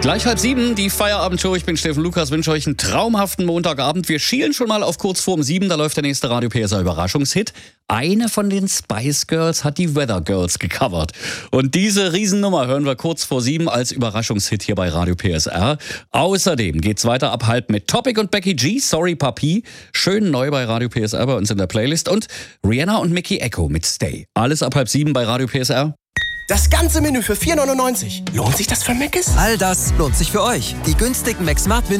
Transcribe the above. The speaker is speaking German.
Gleich 6:30, die Feierabendshow. Ich bin Steffen Lukas, wünsche euch einen traumhaften Montagabend. Wir schielen schon mal auf kurz vorm 7, da läuft der nächste Radio PSR Überraschungshit. Eine von den Spice Girls hat die Weather Girls gecovert. Und diese Riesennummer hören wir kurz vor 7 als Überraschungshit hier bei Radio PSR. Außerdem geht's weiter ab halb mit Topic und Becky G, Sorry Papi. Schön neu bei Radio PSR bei uns in der Playlist. Und Rihanna und Mickey Echo mit Stay. Alles ab halb 7 bei Radio PSR. Das ganze Menü für 4,99. Lohnt sich das für Mc's? All das lohnt sich für euch. Die günstigen McSmart